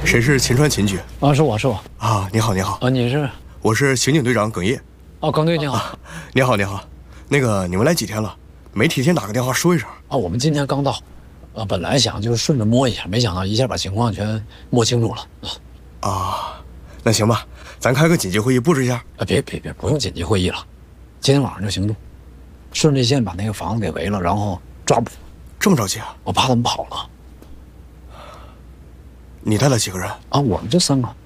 谁是秦川秦局？ 啊，是我啊，你好，你好。 啊，你是？ 我是刑警队长耿烨。 哦，耿队你好。 你好，你好。那个，你们来几天了？没提前打个电话说一声。 啊，我们今天刚到。本来想就顺着摸一下，没想到一下把情况全摸清楚了。 啊，那行吧，咱开个紧急会议布置一下。 啊，别，不用紧急会议了，今天晚上就行动，顺这线把那个房子给围了，然后抓捕。 这么着急啊？ 我怕他们跑了。 你带了几个人？ 啊，我们这3个。